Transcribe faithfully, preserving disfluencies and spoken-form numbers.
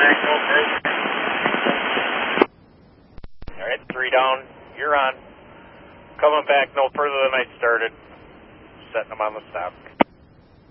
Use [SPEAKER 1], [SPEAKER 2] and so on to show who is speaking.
[SPEAKER 1] All right, three down. You're on. Coming back no further than I started. Setting them on the stop.